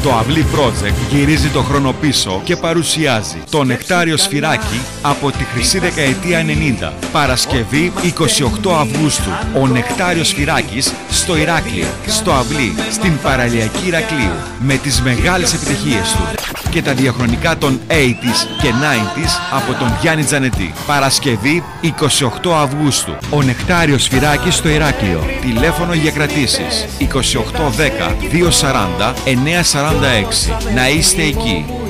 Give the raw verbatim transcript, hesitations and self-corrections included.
Το Αυλή Project γυρίζει το χρόνο πίσω και παρουσιάζει το Νεκτάριο Σφυράκι από τη χρυσή δεκαετία ενενήντα. Παρασκευή εικοστή ογδόη Αυγούστου. Ο Νεκτάριος Σφυράκης στο Ηράκλειο, στο Αυλή, στην παραλιακή Ηρακλείου, με τις μεγάλες επιτυχίες του και τα διαχρονικά των ογδόντα και ενενήντα από τον Γιάννη Τζανετή. Παρασκευή εικοστή ογδόη Αυγούστου. Ο Νεκτάριος Σφυράκης στο Ηράκλειο. Τηλέφωνο για κρατήσεις είκοσι οκτώ δέκα διακόσια σαράντα εννιακόσια σαράντα έξι. Να είστε εκεί.